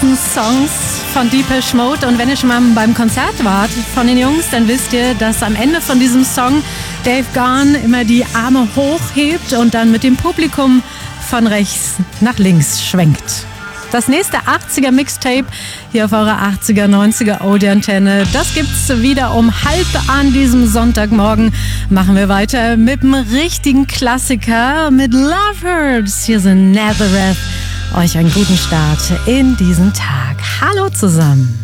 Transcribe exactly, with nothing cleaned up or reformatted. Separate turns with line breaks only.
großen Songs von Depeche Mode. Und wenn ihr schon mal beim Konzert wart von den Jungs, dann wisst ihr, dass am Ende von diesem Song Dave Gahan immer die Arme hochhebt und dann mit dem Publikum von rechts nach links schwenkt. Das nächste achtziger Mixtape hier auf eurer achtziger, neunziger Audi-Antenne, das gibt's wieder um halb an diesem Sonntagmorgen. Machen wir weiter mit einem richtigen Klassiker, mit Love Hurts. Hier sind Nazareth. Euch einen guten Start in diesen Tag. Hallo zusammen.